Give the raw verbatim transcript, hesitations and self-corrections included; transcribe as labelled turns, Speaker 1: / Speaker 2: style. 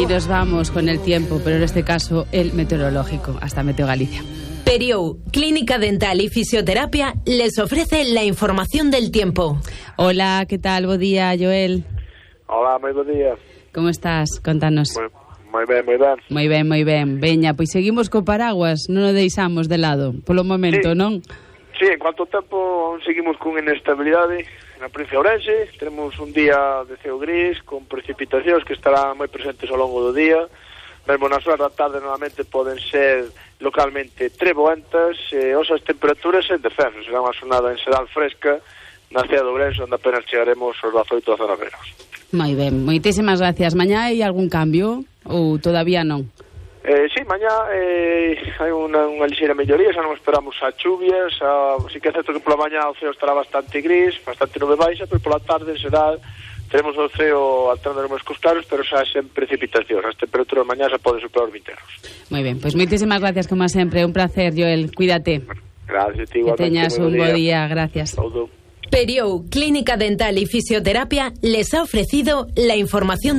Speaker 1: Y nos vamos con el tiempo, pero en este caso el meteorológico, hasta Meteo Galicia.
Speaker 2: Periou, Clínica Dental y Fisioterapia, les ofrece la información del tiempo.
Speaker 1: Hola, ¿qué tal? Bo día, Joel.
Speaker 3: Hola, moi bo día.
Speaker 1: Como estás? Contanos.
Speaker 3: Moi, moi ben, moi ben.
Speaker 1: Moi ben, moi ben. Veña, pois seguimos co paraguas, non o deixamos de lado, polo momento,
Speaker 3: sí.
Speaker 1: non?
Speaker 3: Sí, en cuanto ao tempo, seguimos con inestabilidade na provincia de Ourense. Tenemos un día de ceo gris, con precipitacións que estarán moi presentes ao longo do día. Mesmo nas horas da tarde, normalmente, poden ser localmente treboentas, e hoxe as temperaturas en descenso. Será unha xornada en xeral fresca na cidade de Ourense, onde apenas chegaremos aos dezaoito a doce graus.
Speaker 1: Moi ben, moitísimas gracias. Mañá hai algún cambio ou todavía non?
Speaker 3: Eh, sí, mañá eh, hai unha, unha lixeira melloría, xa non esperamos a chuvias, a, sí que é certo que pola mañá o ceo estará bastante gris, bastante nube baixa, pero pola tarde será, teremos o ceo alterando números claros, pero xa sen precipitacións. As temperaturas mañá xa poden superar os vinte graus.
Speaker 1: Moi ben, pois moitísimas gracias como sempre, un placer, Joel, cuídate.
Speaker 3: Gracias, tío.
Speaker 1: Que teñas un bo día, gracias.
Speaker 3: Saúdo.
Speaker 2: Periou, Clínica Dental y Fisioterapia, les ha ofrecido la información